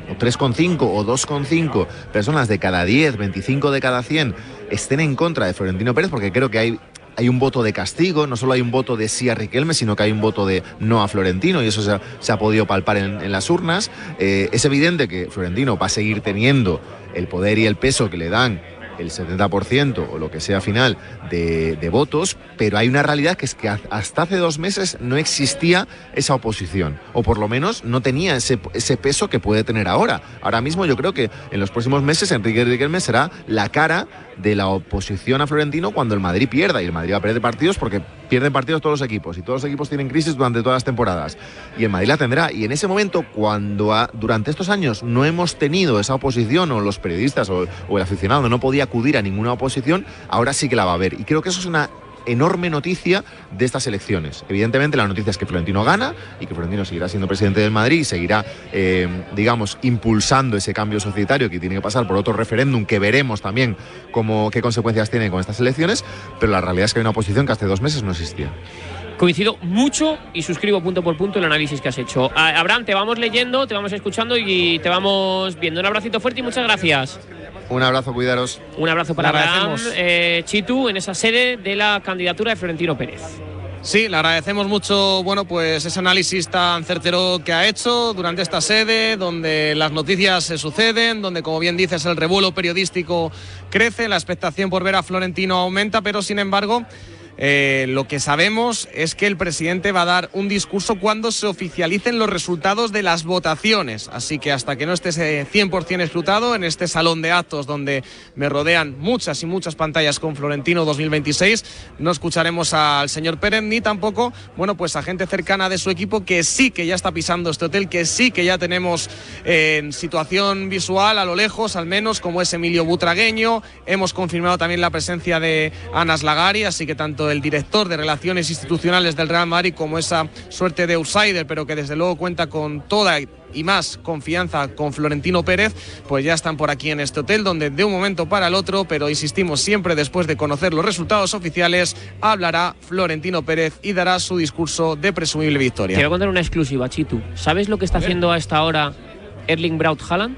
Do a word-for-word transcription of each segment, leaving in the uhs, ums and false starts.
o tres coma cinco o dos coma cinco personas de cada diez, veinticinco de cada cien estén en contra de Florentino Pérez, porque creo que hay hay un voto de castigo, no solo hay un voto de sí a Riquelme, sino que hay un voto de no a Florentino, y eso se ha, se ha podido palpar en, en las urnas. Eh, es evidente que Florentino va a seguir teniendo el poder y el peso que le dan el setenta por ciento o lo que sea final de, de votos, pero hay una realidad que es que hasta hace dos meses no existía esa oposición, o por lo menos no tenía ese, ese peso que puede tener ahora. Ahora mismo yo creo que en los próximos meses Enrique Riquelme será la cara de la oposición a Florentino cuando el Madrid pierda, y el Madrid va a perder partidos porque pierden partidos todos los equipos, y todos los equipos tienen crisis durante todas las temporadas, y el Madrid la tendrá. Y en ese momento, cuando a, durante estos años no hemos tenido esa oposición, o los periodistas o, o el aficionado no podía acudir a ninguna oposición, ahora sí que la va a haber, y creo que eso es una enorme noticia de estas elecciones. Evidentemente la noticia es que Florentino gana y que Florentino seguirá siendo presidente del Madrid y seguirá, eh, digamos, impulsando ese cambio societario que tiene que pasar por otro referéndum que veremos también cómo, qué consecuencias tiene con estas elecciones, pero la realidad es que hay una oposición que hace dos meses no existía. Coincido mucho y suscribo punto por punto el análisis que has hecho. Abraham, te vamos leyendo, te vamos escuchando y te vamos viendo. Un abracito fuerte y muchas gracias. Un abrazo, cuidaros. Un abrazo para Abraham, eh, Chitu, en esa sede de la candidatura de Florentino Pérez. Sí, le agradecemos mucho, bueno, pues ese análisis tan certero que ha hecho durante esta sede, donde las noticias se suceden, donde, como bien dices, el revuelo periodístico crece, la expectación por ver a Florentino aumenta, pero sin embargo, Eh, lo que sabemos es que el presidente va a dar un discurso cuando se oficialicen los resultados de las votaciones, así que hasta que no esté ese cien por ciento escrutado en este salón de actos donde me rodean muchas y muchas pantallas con Florentino dos mil veintiséis, no escucharemos al señor Pérez ni tampoco, bueno, pues a gente cercana de su equipo que sí que ya está pisando este hotel, que sí que ya tenemos eh, en situación visual a lo lejos al menos, como es Emilio Butragueño. Hemos confirmado también la presencia de Anas Lagari, así que tanto el director de Relaciones Institucionales del Real Madrid como esa suerte de outsider, pero que desde luego cuenta con toda y más confianza con Florentino Pérez, pues ya están por aquí en este hotel, donde de un momento para el otro, pero insistimos, siempre después de conocer los resultados oficiales, hablará Florentino Pérez y dará su discurso de presumible victoria. Te voy a contar una exclusiva, Chitu. ¿Sabes lo que está haciendo a esta hora Erling Braut Haaland?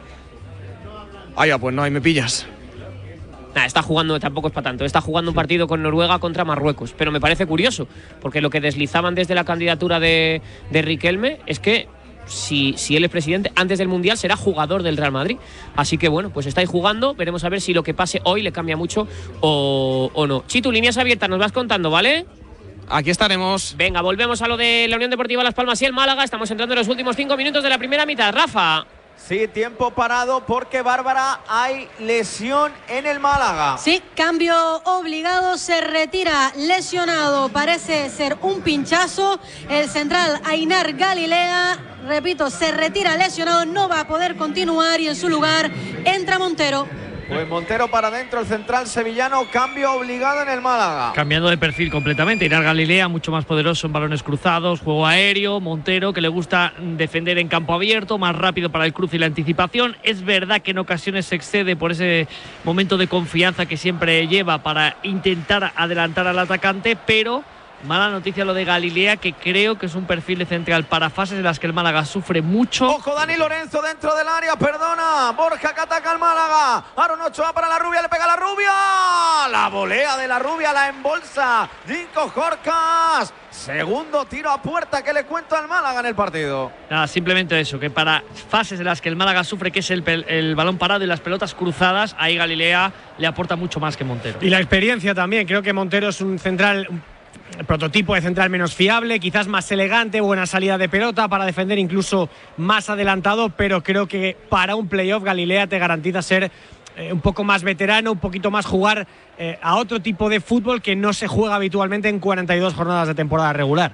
Ah, ya, pues no, ahí me pillas. Nah, está jugando, tampoco es para tanto, está jugando un partido con Noruega contra Marruecos, pero me parece curioso, porque lo que deslizaban desde la candidatura de, de Riquelme es que si, si él es presidente, antes del Mundial será jugador del Real Madrid, así que bueno, pues estáis jugando, veremos a ver si lo que pase hoy le cambia mucho o, o no. Chitu, líneas abiertas, nos vas contando, ¿vale? Aquí estaremos. Venga, volvemos a lo de la Unión Deportiva Las Palmas y el Málaga, estamos entrando en los últimos cinco minutos de la primera mitad. Rafa. Sí, tiempo parado porque, Bárbara, hay lesión en el Málaga. Sí, cambio obligado, se retira lesionado, parece ser un pinchazo. El central Ainar Galilea, repito, se retira lesionado, no va a poder continuar y en su lugar entra Montero. Pues Montero para adentro, el central sevillano, cambio obligado en el Málaga. Cambiando de perfil completamente. Ainar Galilea, mucho más poderoso en balones cruzados, juego aéreo. Montero, que le gusta defender en campo abierto, más rápido para el cruce y la anticipación. Es verdad que en ocasiones se excede por ese momento de confianza que siempre lleva para intentar adelantar al atacante, pero mala noticia lo de Galilea, que creo que es un perfil de central para fases en las que el Málaga sufre mucho. Ojo, Dani Lorenzo dentro del área, perdona. Borja que ataca al Málaga. Aaron Ochoa para la Rubia, le pega a la Rubia. La volea de la Rubia, la embolsa Dinko Jorcas. Segundo tiro a puerta que le cuento al Málaga en el partido. Nada, simplemente eso, que para fases en las que el Málaga sufre, que es el, el balón parado y las pelotas cruzadas, ahí Galilea le aporta mucho más que Montero. Y la experiencia también, creo que Montero es un central, el prototipo de central menos fiable, quizás más elegante, buena salida de pelota para defender, incluso más adelantado, pero creo que para un playoff Galilea te garantiza ser eh, un poco más veterano, un poquito más jugar eh, a otro tipo de fútbol que no se juega habitualmente en cuarenta y dos jornadas de temporada regular.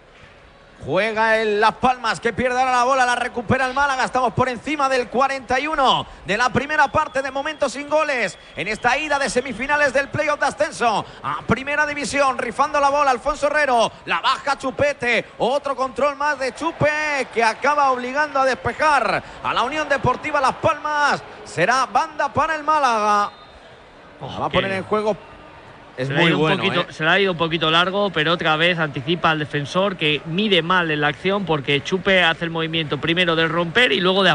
Juega el Las Palmas, que pierde ahora la bola, la recupera el Málaga. Estamos por encima del cuarenta y uno de la primera parte, de momento sin goles en esta ida de semifinales del playoff de ascenso a primera división. Rifando la bola Alfonso Herrero, la baja Chupete, otro control más de Chupe que acaba obligando a despejar a la Unión Deportiva Las Palmas. Será banda para el Málaga. La va a poner en juego. Es muy bueno, poquito, ¿eh? Se le ha ido un poquito largo, pero otra vez anticipa al defensor, que mide mal en la acción, porque Chupe hace el movimiento primero del romper y luego de